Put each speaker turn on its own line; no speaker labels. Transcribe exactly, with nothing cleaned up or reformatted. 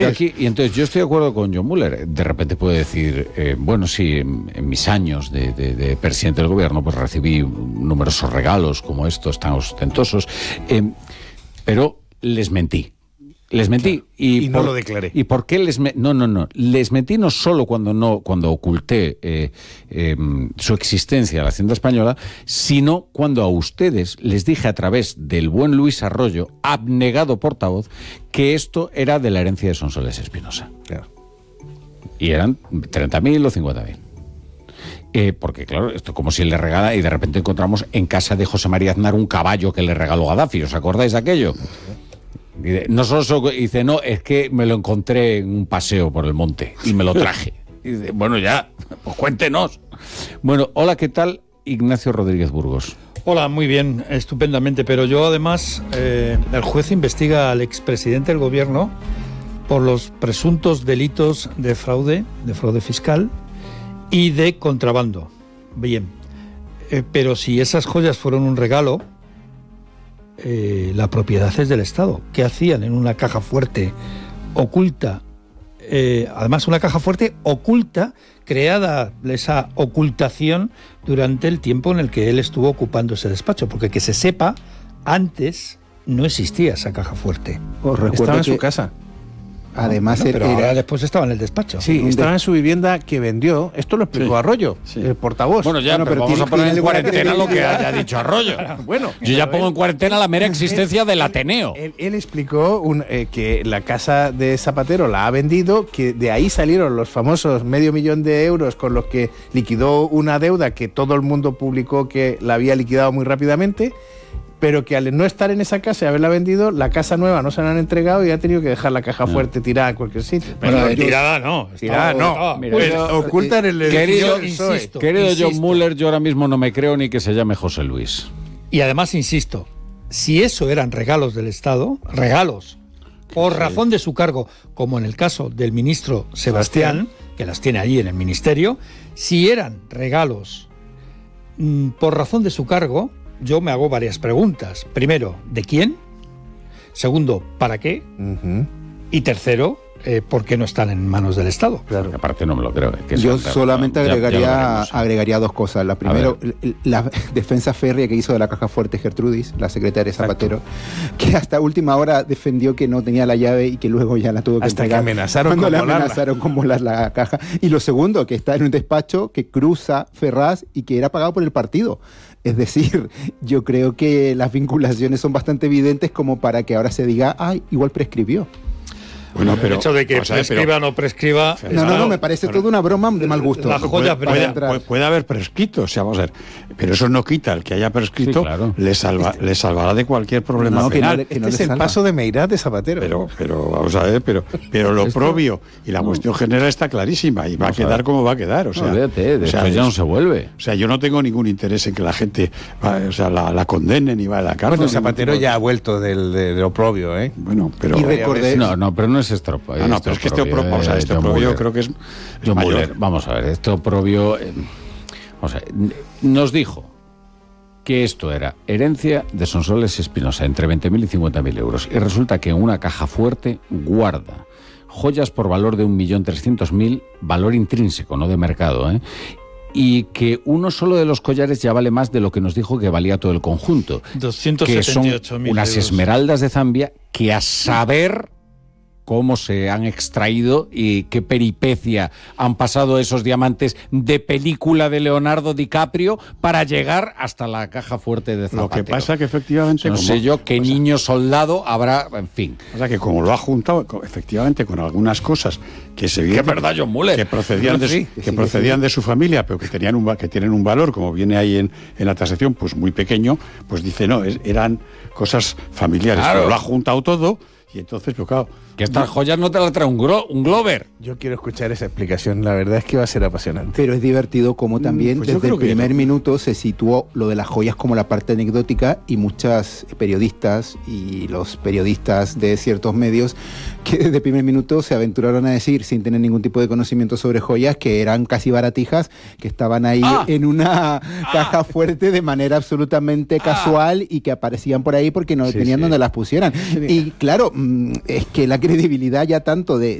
Y, aquí, y entonces yo estoy de acuerdo con John Muller. De repente puede decir, eh, bueno, sí, en, en mis años de, de, de presidente del gobierno, pues recibí numerosos regalos como estos tan ostentosos, eh, pero les mentí. Les mentí.
Claro.
Y,
y no
por,
lo declaré.
¿Y por qué les mentí? No, no, no. Les mentí no solo cuando no cuando oculté eh, eh, su existencia a la Hacienda Española, sino cuando a ustedes les dije a través del buen Luis Arroyo, abnegado portavoz, que esto era de la herencia de Sonsoles Espinosa.
Claro.
Y eran treinta mil o cincuenta mil. Eh, porque, claro, esto como si le regala y de repente encontramos en casa de José María Aznar un caballo que le regaló Gaddafi. ¿Os acordáis de aquello? No solo dice, no, es que me lo encontré en un paseo por el monte y me lo traje. Y dice, bueno, ya, pues cuéntenos. Bueno, hola, ¿qué tal? Ignacio Rodríguez Burgos.
Hola, muy bien, estupendamente, pero yo además, eh, el juez investiga al expresidente del gobierno por los presuntos delitos de fraude, de fraude fiscal y de contrabando. Bien, eh, pero si esas joyas fueron un regalo, Eh, la propiedad es del Estado. ¿Qué hacían en una caja fuerte oculta? Eh, además, una caja fuerte oculta, creada esa ocultación durante el tiempo en el que él estuvo ocupando ese despacho, porque que se sepa, antes no existía esa caja fuerte.
Os recuerdo Estaba en que... su casa.
Además, no, pero era... ahora después estaba en el despacho.
Sí, estaba en su vivienda que vendió. Esto lo explicó sí, Arroyo, sí. el portavoz.
Bueno, ya, bueno, pero, pero vamos a poner en cuarentena lo que haya dicho Arroyo. Bueno, yo ya pongo en cuarentena la mera existencia él, del Ateneo.
Él, él explicó un, eh, que la casa de Zapatero la ha vendido, que de ahí salieron los famosos medio millón de euros con los que liquidó una deuda que todo el mundo publicó que la había liquidado muy rápidamente, pero que al no estar en esa casa y haberla vendido, la casa nueva no se la han entregado y ha tenido que dejar la caja fuerte no. tirada en cualquier sitio.
Bueno, yo, tirada no.
Tirada no. Mira, pero, oculta en el
querido,
edificio.
Insisto, querido insisto. John Muller, yo ahora mismo no me creo ni que se llame José Luis.
Y además, insisto, si eso eran regalos del Estado, regalos, por sí. razón de su cargo, como en el caso del ministro Sebastián, Sebastián, que las tiene allí en el ministerio, si eran regalos mmm, por razón de su cargo, yo me hago varias preguntas. Primero, ¿de quién? Segundo, ¿para qué? Uh-huh. Y tercero, eh, ¿por qué no están en manos del Estado?
Claro. Aparte no me lo creo. Que
yo solamente no, agregaría, ya, ya agregaría dos cosas. La primera, la defensa férrea que hizo de la caja fuerte Gertrudis, la secretaria Zapatero, Exacto. que hasta última hora defendió que no tenía la llave y que luego ya la tuvo que
hasta
entregar.
Hasta que amenazaron
cuando
con
le
volarla.
amenazaron con volar la caja. Y lo segundo, que está en un despacho que cruza Ferraz y que era pagado por el partido. Es decir, yo creo que las vinculaciones son bastante evidentes como para que ahora se diga, ay, igual prescribió.
Bueno, pero el hecho de que o sea, prescriba o no prescriba...
No, no, no, me parece toda una broma de mal gusto.
La joya puede, puede, puede haber prescrito, o sea, vamos a ver, pero eso no quita el que haya prescrito, sí, claro. le, salva, este, le salvará de cualquier problema
no,
penal.
Que no, que no este es el paso de Meirás de Zapatero.
Pero, pero vamos a ver, pero, pero lo propio y la no. cuestión general está clarísima y va vamos a quedar a como va a quedar. O sea,
no, olvídate, de
o sea,
ya no se vuelve.
O sea, yo no tengo ningún interés en que la gente, o sea, la, la condenen y vaya a la cárcel.
Bueno, Zapatero ya ha vuelto del, de, de lo propio, ¿eh?
Bueno, pero...
Y recordé...
No, no, pero no es estropa.
No, no, pero es que este oprobio, o sea, este oprobio creo que es, es mayor.
Muller, vamos a ver, este oprobio, eh, o sea, nos dijo que esto era herencia de Sonsoles Espinosa, entre veinte mil y cincuenta mil euros, y resulta que en una caja fuerte guarda joyas por valor de un millón trescientos mil, valor intrínseco, no de mercado, ¿eh? Y que uno solo de los collares ya vale más de lo que nos dijo que valía todo el conjunto.
doscientos setenta y ocho mil
que son unas
euros.
Esmeraldas de Zambia que a saber... cómo se han extraído y qué peripecia han pasado esos diamantes de película de Leonardo DiCaprio para llegar hasta la caja fuerte de Zapatero.
Lo que pasa que efectivamente...
No
como,
sé yo qué o sea, niño soldado habrá, en fin.
O sea que como lo ha juntado efectivamente con algunas cosas que se
¿Qué verdad, John Muller?
que procedían, de, sí, que sí, procedían sí. de su familia, pero que tenían un que tienen un valor, como viene ahí en, en la tasación, pues muy pequeño, pues dice, no, es, eran cosas familiares. Claro. Pero lo ha juntado todo y entonces, pues claro...
Que estas joyas no te las trae un, gro, un Glover.
Yo quiero escuchar esa explicación, la verdad es que va a ser apasionante.
Pero es divertido como también
pues
desde el primer
no.
minuto se situó lo de las joyas como la parte anecdótica y muchas periodistas y los periodistas de ciertos medios que desde el primer minuto se aventuraron a decir, sin tener ningún tipo de conocimiento sobre joyas, que eran casi baratijas, que estaban ahí ah. en una ah. caja fuerte de manera absolutamente ah. casual y que aparecían por ahí porque no sí, tenían sí. donde las pusieran. Sí. Y claro, es que la credibilidad ya tanto de,